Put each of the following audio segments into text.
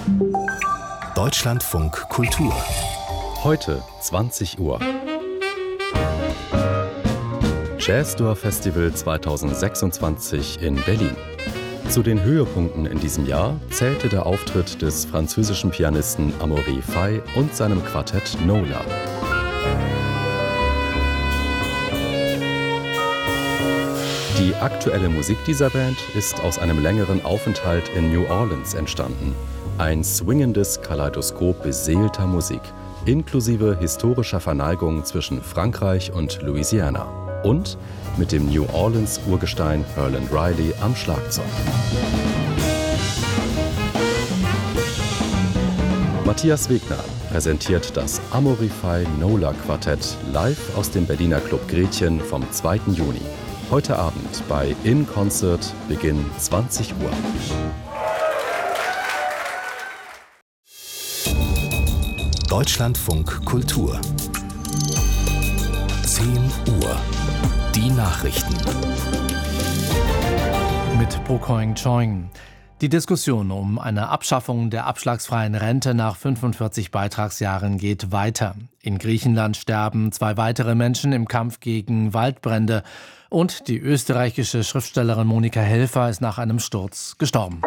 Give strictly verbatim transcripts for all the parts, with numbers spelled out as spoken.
Deutschlandfunk Kultur. Heute zwanzig Uhr. Jazzdoor Festival zweitausendsechsundzwanzig in Berlin. Zu den Höhepunkten in diesem Jahr zählte der Auftritt des französischen Pianisten Amaury Faye und seinem Quartett Nola. Die aktuelle Musik dieser Band ist aus einem längeren Aufenthalt in New Orleans entstanden. Ein swingendes Kaleidoskop beseelter Musik, inklusive historischer Verneigung zwischen Frankreich und Louisiana. Und mit dem New Orleans-Urgestein Herland Riley am Schlagzeug. Matthias Wegner präsentiert das Amaury Faye Nola Quartett live aus dem Berliner Club Gretchen vom zweiten Juni. Heute Abend bei In Concert, Beginn zwanzig Uhr. Deutschlandfunk Kultur. zehn Uhr. Die Nachrichten. Mit Pokoing Choing. Die Diskussion um eine Abschaffung der abschlagsfreien Rente nach fünfundvierzig Beitragsjahren geht weiter. In Griechenland sterben zwei weitere Menschen im Kampf gegen Waldbrände. Und die österreichische Schriftstellerin Monika Helfer ist nach einem Sturz gestorben.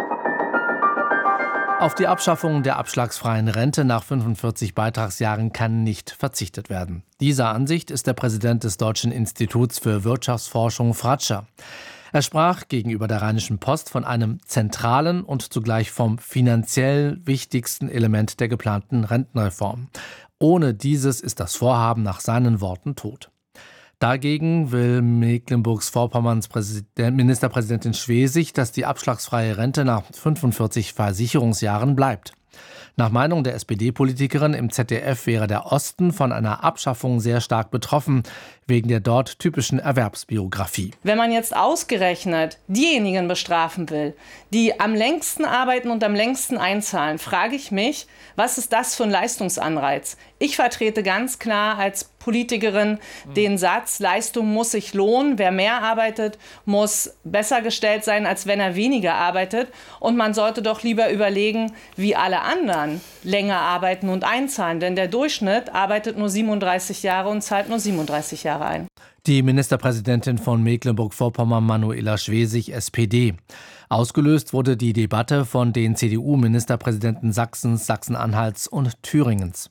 Auf die Abschaffung der abschlagsfreien Rente nach fünfundvierzig Beitragsjahren kann nicht verzichtet werden. Dieser Ansicht ist der Präsident des Deutschen Instituts für Wirtschaftsforschung Fratscher. Er sprach gegenüber der Rheinischen Post von einem zentralen und zugleich vom finanziell wichtigsten Element der geplanten Rentenreform. Ohne dieses ist das Vorhaben nach seinen Worten tot. Dagegen will Mecklenburg-Vorpommerns Ministerpräsidentin Schwesig, dass die abschlagsfreie Rente nach fünfundvierzig Versicherungsjahren bleibt. Nach Meinung der S P D-Politikerin im Z D F wäre der Osten von einer Abschaffung sehr stark betroffen, wegen der dort typischen Erwerbsbiografie. Wenn man jetzt ausgerechnet diejenigen bestrafen will, die am längsten arbeiten und am längsten einzahlen, frage ich mich, was ist das für ein Leistungsanreiz? Ich vertrete ganz klar als Politikerin den Satz, Leistung muss sich lohnen. Wer mehr arbeitet, muss besser gestellt sein, als wenn er weniger arbeitet. Und man sollte doch lieber überlegen, wie alle anderen länger arbeiten und einzahlen. Denn der Durchschnitt arbeitet nur siebenunddreißig Jahre und zahlt nur siebenunddreißig Jahre ein. Die Ministerpräsidentin von Mecklenburg-Vorpommern, Manuela Schwesig, S P D. Ausgelöst wurde die Debatte von den C D U-Ministerpräsidenten Sachsens, Sachsen-Anhalts und Thüringens.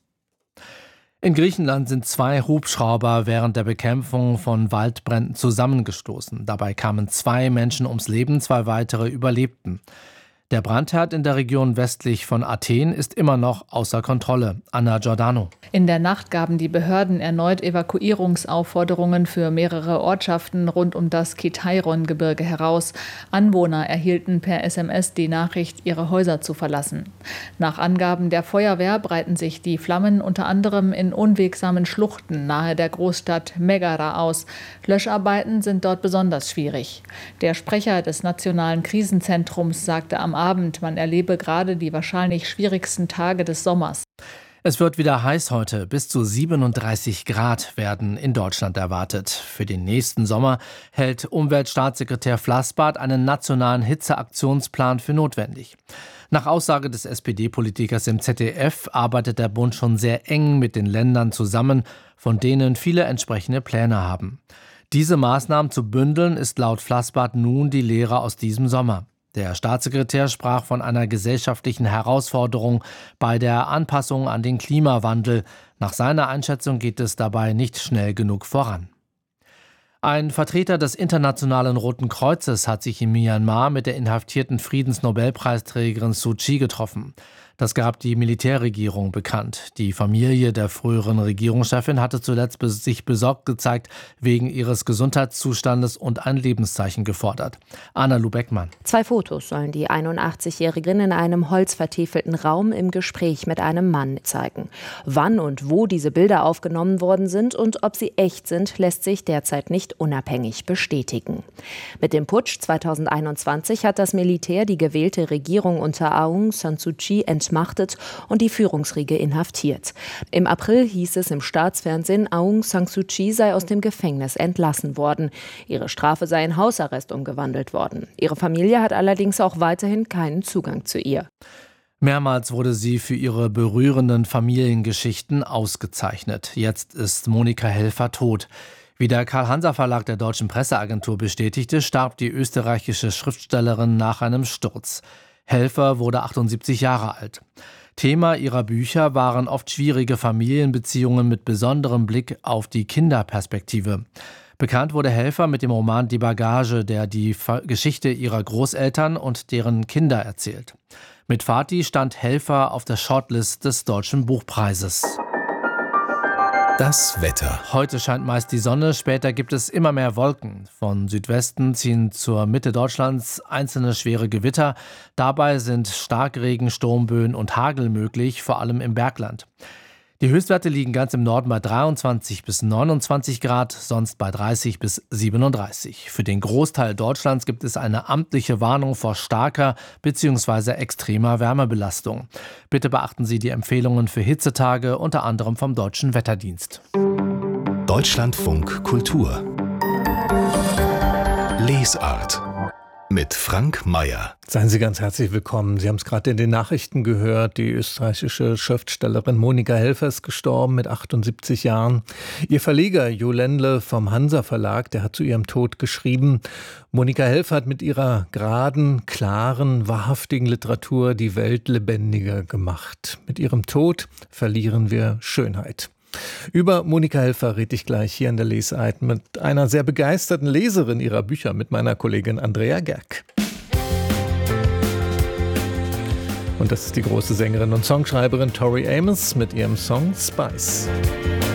In Griechenland sind zwei Hubschrauber während der Bekämpfung von Waldbränden zusammengestoßen. Dabei kamen zwei Menschen ums Leben, zwei weitere überlebten. Der Brandherd in der Region westlich von Athen ist immer noch außer Kontrolle. Anna Giordano. In der Nacht gaben die Behörden erneut Evakuierungsaufforderungen für mehrere Ortschaften rund um das Kitairon-Gebirge heraus. Anwohner erhielten per S M S die Nachricht, ihre Häuser zu verlassen. Nach Angaben der Feuerwehr breiten sich die Flammen unter anderem in unwegsamen Schluchten nahe der Großstadt Megara aus. Löscharbeiten sind dort besonders schwierig. Der Sprecher des Nationalen Krisenzentrums sagte am Abend, man erlebe gerade die wahrscheinlich schwierigsten Tage des Sommers. Es wird wieder heiß heute. Bis zu siebenunddreißig Grad werden in Deutschland erwartet. Für den nächsten Sommer hält Umweltstaatssekretär Flassbart einen nationalen Hitzeaktionsplan für notwendig. Nach Aussage des S P D-Politikers im Z D F arbeitet der Bund schon sehr eng mit den Ländern zusammen, von denen viele entsprechende Pläne haben. Diese Maßnahmen zu bündeln, ist laut Flassbart nun die Lehre aus diesem Sommer. Der Staatssekretär sprach von einer gesellschaftlichen Herausforderung bei der Anpassung an den Klimawandel. Nach seiner Einschätzung geht es dabei nicht schnell genug voran. Ein Vertreter des Internationalen Roten Kreuzes hat sich in Myanmar mit der inhaftierten Friedensnobelpreisträgerin Suu Kyi getroffen. Das gab die Militärregierung bekannt. Die Familie der früheren Regierungschefin hatte zuletzt sich besorgt gezeigt wegen ihres Gesundheitszustandes und ein Lebenszeichen gefordert. Anna-Lu Beckmann. Zwei Fotos sollen die einundachtzigjährige in einem holzvertäfelten Raum im Gespräch mit einem Mann zeigen. Wann und wo diese Bilder aufgenommen worden sind und ob sie echt sind, lässt sich derzeit nicht unabhängig bestätigen. Mit dem Putsch zweitausendeinundzwanzig hat das Militär die gewählte Regierung unter Aung San Suu Kyi entmachtet und die Führungsriege inhaftiert. Im April hieß es im Staatsfernsehen, Aung San Suu Kyi sei aus dem Gefängnis entlassen worden. Ihre Strafe sei in Hausarrest umgewandelt worden. Ihre Familie hat allerdings auch weiterhin keinen Zugang zu ihr. Mehrmals wurde sie für ihre berührenden Familiengeschichten ausgezeichnet. Jetzt ist Monika Helfer tot. Wie der Carl-Hanser-Verlag der Deutschen Presseagentur bestätigte, starb die österreichische Schriftstellerin nach einem Sturz. Helfer wurde achtundsiebzig Jahre alt. Thema ihrer Bücher waren oft schwierige Familienbeziehungen mit besonderem Blick auf die Kinderperspektive. Bekannt wurde Helfer mit dem Roman Die Bagage, der die Geschichte ihrer Großeltern und deren Kinder erzählt. Mit Vati stand Helfer auf der Shortlist des Deutschen Buchpreises. Das Wetter. Heute scheint meist die Sonne, später gibt es immer mehr Wolken. Von Südwesten ziehen zur Mitte Deutschlands einzelne schwere Gewitter. Dabei sind Starkregen, Sturmböen und Hagel möglich, vor allem im Bergland. Die Höchstwerte liegen ganz im Norden bei dreiundzwanzig bis neunundzwanzig Grad, sonst bei dreißig bis siebenunddreißig. Für den Großteil Deutschlands gibt es eine amtliche Warnung vor starker bzw. extremer Wärmebelastung. Bitte beachten Sie die Empfehlungen für Hitzetage, unter anderem vom Deutschen Wetterdienst. Deutschlandfunk Kultur. Lesart. Mit Frank Mayer. Seien Sie ganz herzlich willkommen. Sie haben es gerade in den Nachrichten gehört. Die österreichische Schriftstellerin Monika Helfer ist gestorben mit achtundsiebzig Jahren. Ihr Verleger Jo Lendle vom Hansa Verlag, der hat zu ihrem Tod geschrieben: Monika Helfer hat mit ihrer geraden, klaren, wahrhaftigen Literatur die Welt lebendiger gemacht. Mit ihrem Tod verlieren wir Schönheit. Über Monika Helfer rede ich gleich hier in der Lesart mit einer sehr begeisterten Leserin ihrer Bücher, mit meiner Kollegin Andrea Gerg. Und das ist die große Sängerin und Songschreiberin Tori Amos mit ihrem Song Spice.